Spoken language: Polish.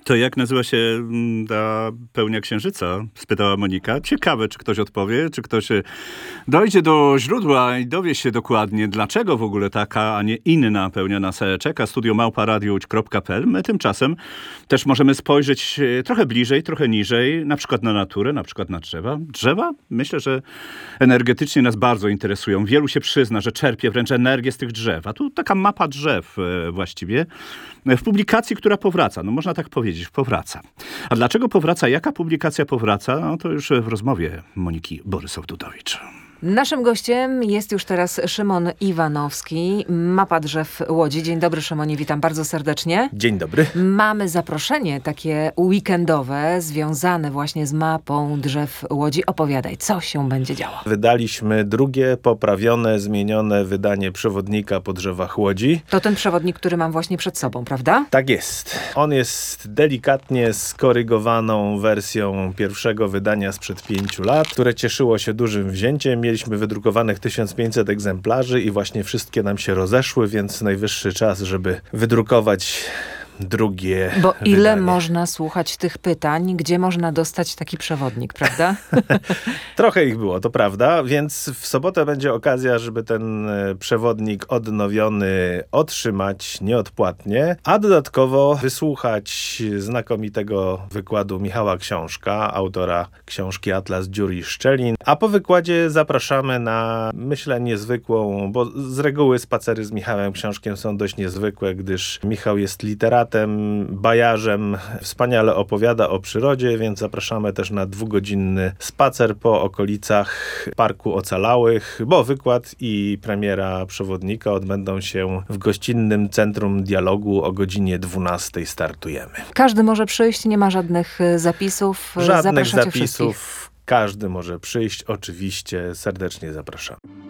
To jak nazywa się ta pełnia księżyca? Spytała Monika. Ciekawe, czy ktoś odpowie, czy ktoś dojdzie do źródła i dowie się dokładnie, dlaczego w ogóle taka, a nie inna pełnia nas czeka. studio@radiowłódź.pl. My tymczasem też możemy spojrzeć trochę bliżej, trochę niżej, na przykład na naturę, na przykład na drzewa. Drzewa? Myślę, że energetycznie nas bardzo interesują. Wielu się przyzna, że czerpie wręcz energię z tych drzew. A tu taka mapa drzew właściwie w publikacji, która powraca. No można tak powiedzieć, powraca. A dlaczego powraca? Jaka publikacja powraca? No to już w rozmowie Moniki Borysow-Dudowicz. Naszym gościem jest już teraz Szymon Iwanowski, Mapa Drzew Łodzi. Dzień dobry, Szymonie, witam bardzo serdecznie. Dzień dobry. Mamy zaproszenie takie weekendowe związane właśnie z Mapą Drzew Łodzi. Opowiadaj, co się będzie działo? Wydaliśmy drugie, poprawione, zmienione wydanie przewodnika po drzewach Łodzi. To ten przewodnik, który mam właśnie przed sobą, prawda? Tak jest. On jest delikatnie skorygowaną wersją pierwszego wydania sprzed 5 lat, które cieszyło się dużym wzięciem. Mieliśmy wydrukowanych 1500 egzemplarzy i właśnie wszystkie nam się rozeszły, więc najwyższy czas, żeby wydrukować drugie Bo ile wydanie. można słuchać tych pytań, gdzie można dostać taki przewodnik, prawda? Trochę ich było, to prawda, więc w sobotę będzie okazja, żeby ten przewodnik odnowiony otrzymać nieodpłatnie, a dodatkowo wysłuchać znakomitego wykładu Michała Książka, autora książki Atlas Dziur i Szczelin, a po wykładzie zapraszamy na, myślę, niezwykłą, bo z reguły spacery z Michałem Książkiem są dość niezwykłe, gdyż Michał jest literatem, bajarzem, wspaniale opowiada o przyrodzie, więc zapraszamy też na 2-godzinny spacer po okolicach Parku Ocalałych, bo wykład i premiera przewodnika odbędą się w gościnnym Centrum Dialogu o godzinie 12 startujemy. Każdy może przyjść, nie ma żadnych zapisów. Żadnych Zapraszacie zapisów. wszystkich. Każdy może przyjść, oczywiście serdecznie zapraszam.